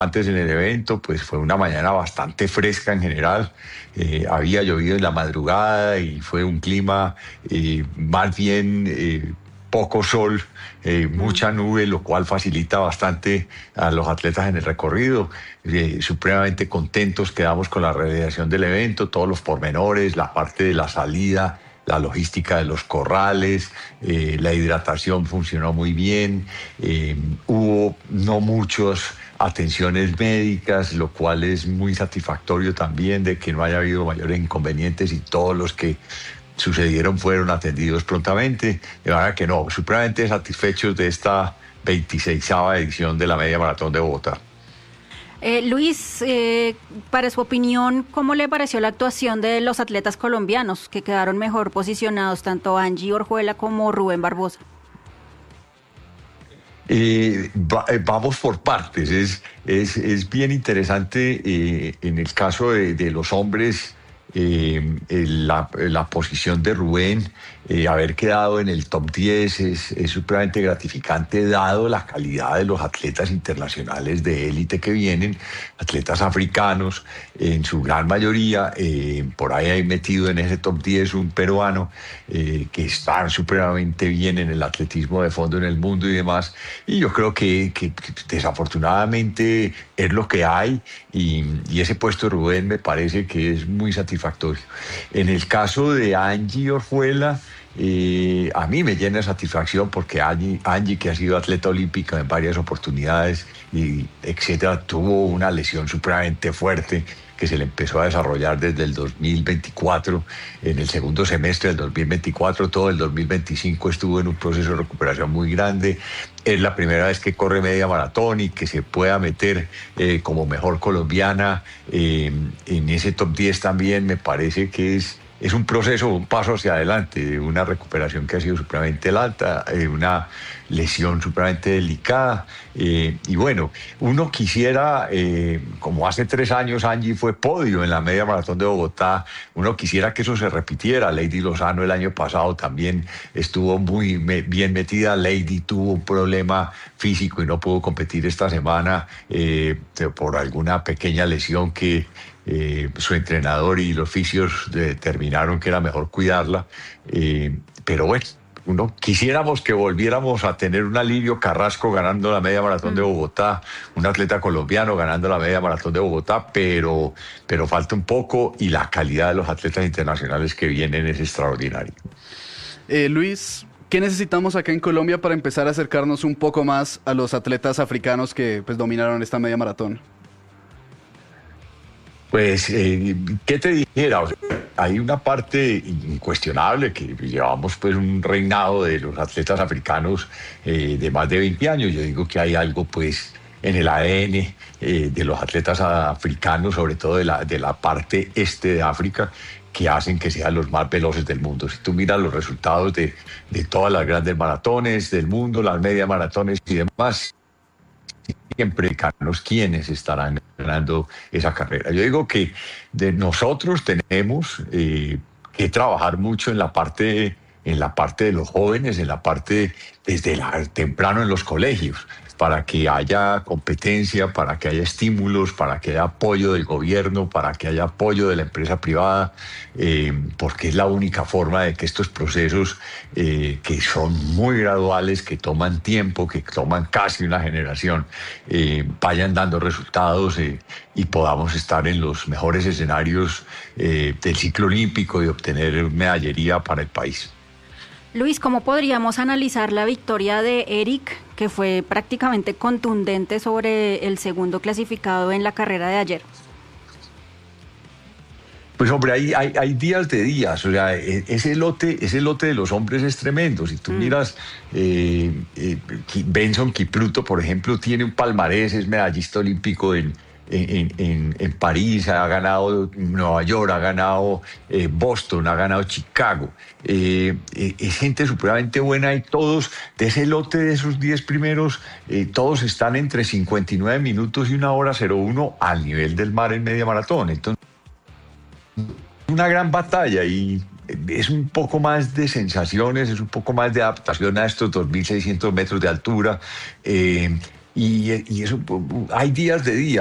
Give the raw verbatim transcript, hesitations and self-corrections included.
participantes en el evento, pues fue una mañana bastante fresca en general. Eh, había llovido en la madrugada y fue un clima eh, más bien eh, poco sol, eh, Mm. mucha nube, lo cual facilita bastante a los atletas en el recorrido. Eh, supremamente contentos quedamos con la realización del evento, todos los pormenores, la parte de la salida, la logística de los corrales, eh, la hidratación funcionó muy bien, eh, hubo no muchas atenciones médicas, lo cual es muy satisfactorio también de que no haya habido mayores inconvenientes y todos los que sucedieron fueron atendidos prontamente. De manera que no, supremamente satisfechos de esta veintiséisava edición de la Media Maratón de Bogotá. Eh, Luis, eh, para su opinión, ¿cómo le pareció la actuación de los atletas colombianos que quedaron mejor posicionados, tanto Angie Orjuela como Rubén Barbosa? Eh, va, eh, vamos por partes. Es, es, es bien interesante eh, en el caso de, de los hombres. Eh, la, la posición de Rubén, eh, haber quedado en el top diez es, es supremamente gratificante dado la calidad de los atletas internacionales de élite que vienen, atletas africanos en su gran mayoría. Eh, por ahí hay metido en ese top diez un peruano eh, que está supremamente bien en el atletismo de fondo en el mundo y demás, y yo creo que, que, que desafortunadamente es lo que hay, y, y ese puesto de Rubén me parece que es muy satisfactorio. En el caso de Angie Orjuela, eh, a mí me llena de satisfacción porque Angie, Angie, que ha sido atleta olímpica en varias oportunidades, y etcétera, tuvo una lesión supremamente fuerte que se le empezó a desarrollar desde el dos mil veinticuatro, en el segundo semestre del dos mil veinticuatro, todo el dos mil veinticinco estuvo en un proceso de recuperación muy grande. Es la primera vez que corre media maratón y que se pueda meter eh, como mejor colombiana eh, en ese top diez también me parece que es es un proceso, un paso hacia adelante, una recuperación que ha sido supremamente alta, eh, una lesión supremamente delicada. Eh, y bueno, uno quisiera, eh, como hace tres años Angie fue podio en la Media Maratón de Bogotá, uno quisiera que eso se repitiera. Lady Lozano el año pasado también estuvo muy me, bien metida. Lady tuvo un problema físico y no pudo competir esta semana eh, por alguna pequeña lesión que Eh, su entrenador y los fisios determinaron que era mejor cuidarla, eh, pero bueno, uno quisiéramos que volviéramos a tener un Alirio Carrasco ganando la Media Maratón mm. de Bogotá, un atleta colombiano ganando la Media Maratón de Bogotá, pero, pero falta un poco, y la calidad de los atletas internacionales que vienen es extraordinaria. Eh, Luis, ¿qué necesitamos acá en Colombia para empezar a acercarnos un poco más a los atletas africanos que pues, dominaron esta Media Maratón? Pues, eh, ¿qué te dijera? O sea, hay una parte incuestionable que llevamos pues un reinado de los atletas africanos eh, de más de veinte años. Yo digo que hay algo pues en el A D N eh, de los atletas africanos, sobre todo de la, de la parte este de África, que hacen que sean los más veloces del mundo. Si tú miras los resultados de, de todas las grandes maratones del mundo, las media maratones y demás, siempre americanos quienes estarán ganando esa carrera. Yo digo que de nosotros tenemos eh, que trabajar mucho en la parte en la parte de los jóvenes, en la parte desde la, temprano en los colegios, para que haya competencia, para que haya estímulos, para que haya apoyo del gobierno, para que haya apoyo de la empresa privada, eh, porque es la única forma de que estos procesos, eh, que son muy graduales, que toman tiempo, que toman casi una generación, eh, vayan dando resultados eh, y podamos estar en los mejores escenarios eh, del ciclo olímpico y obtener medallería para el país. Luis, ¿cómo podríamos analizar la victoria de Eric, que fue prácticamente contundente sobre el segundo clasificado en la carrera de ayer? Pues hombre, hay, hay, hay días de días, o sea, ese lote, ese lote de los hombres es tremendo. Si tú mm. miras, eh, eh, Benson Kipruto, por ejemplo, tiene un palmarés, es medallista olímpico en En, en, en París, ha ganado Nueva York, ha ganado eh, Boston, ha ganado Chicago. Eh, eh, es gente supremamente buena y todos, de ese lote de esos diez primeros, eh, todos están entre cincuenta y nueve minutos y una hora cero uno al nivel del mar en media maratón. Entonces, una gran batalla y es un poco más de sensaciones, es un poco más de adaptación a estos dos mil seiscientos metros de altura. Eh, Y, y eso, hay días de días.